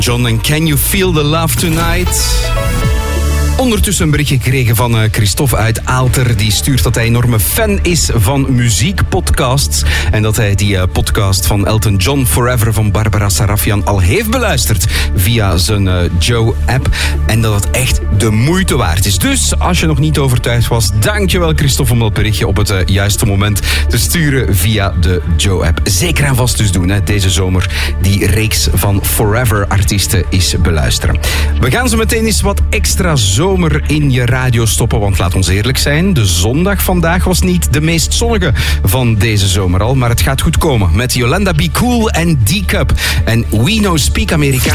John en Can You Feel the Love Tonight? Ondertussen een berichtje gekregen van Christophe uit Aalter. Die stuurt dat hij een enorme fan is van muziekpodcasts. En dat hij die podcast van Elton John Forever van Barbara Sarafian al heeft beluisterd via zijn Joe-app. En dat het echt de moeite waard is. Dus als je nog niet overtuigd was, dankjewel Christophe om dat berichtje op het juiste moment te sturen via de Joe-app. Zeker en vast dus doen, hè, deze zomer die reeks van Forever-artiesten is beluisteren. We gaan zo meteen eens wat extra zomer in je radio stoppen, want laat ons eerlijk zijn, de zondag vandaag was niet de meest zonnige van deze zomer al, maar het gaat goed komen met Yolanda Be Cool en D-Cup en We No Speak Amerikaans.